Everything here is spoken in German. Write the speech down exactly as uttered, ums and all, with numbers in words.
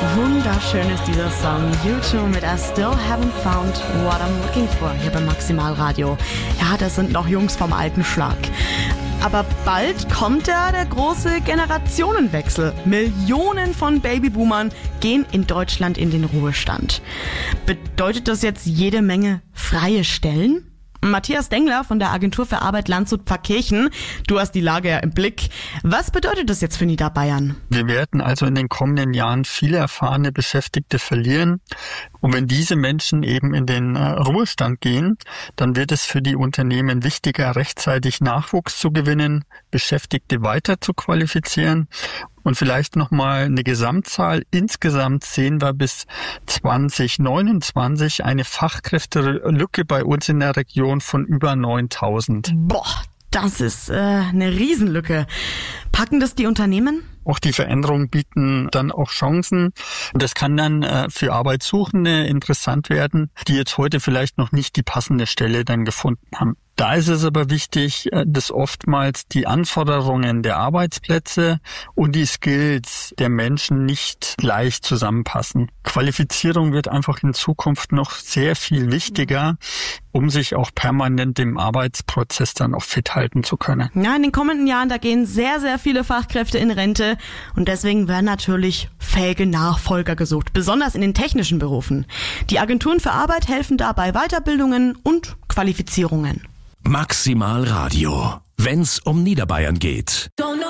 Wunderschön ist dieser Song. U zwei mit I Still Haven't Found What I'm Looking For hier beim Maximalradio. Ja, das sind noch Jungs vom alten Schlag. Aber bald kommt ja der große Generationenwechsel. Millionen von Babyboomern gehen in Deutschland in den Ruhestand. Bedeutet das jetzt jede Menge freie Stellen? Matthias Dengler von der Agentur für Arbeit Landshut-Pfarrkirchen. Du hast die Lage ja im Blick. Was bedeutet das jetzt für Niederbayern? Wir werden also in den kommenden Jahren viele erfahrene Beschäftigte verlieren. Und wenn diese Menschen eben in den äh, Ruhestand gehen, dann wird es für die Unternehmen wichtiger, rechtzeitig Nachwuchs zu gewinnen, Beschäftigte weiter zu qualifizieren. Und vielleicht nochmal eine Gesamtzahl. Insgesamt sehen wir bis zwanzig neunundzwanzig eine Fachkräftelücke bei uns in der Region von über neuntausend. Boah, das ist äh, eine Riesenlücke. Packen das die Unternehmen? Auch die Veränderungen bieten dann auch Chancen. Und das kann dann äh, für Arbeitssuchende interessant werden, die jetzt heute vielleicht noch nicht die passende Stelle dann gefunden haben. Da ist es aber wichtig, dass oftmals die Anforderungen der Arbeitsplätze und die Skills der Menschen nicht gleich zusammenpassen. Qualifizierung wird einfach in Zukunft noch sehr viel wichtiger, um sich auch permanent im Arbeitsprozess dann auch fit halten zu können. Ja, in den kommenden Jahren, da gehen sehr, sehr viele Fachkräfte in Rente und deswegen werden natürlich fähige Nachfolger gesucht, besonders in den technischen Berufen. Die Agenturen für Arbeit helfen dabei Weiterbildungen und Qualifizierungen. Maximalradio, wenn's um Niederbayern geht.